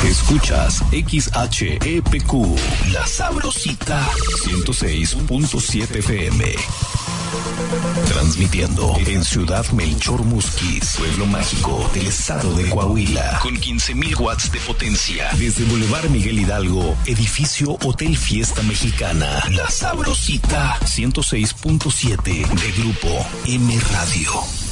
Escuchas XHEPQ, La Sabrosita, 106.7 FM. Transmitiendo en Ciudad Melchor Musquis, pueblo mágico del estado de Coahuila, con 15,000 watts de potencia. Desde Boulevard Miguel Hidalgo, edificio Hotel Fiesta Mexicana. La Sabrosita, 106.7 de Grupo M Radio.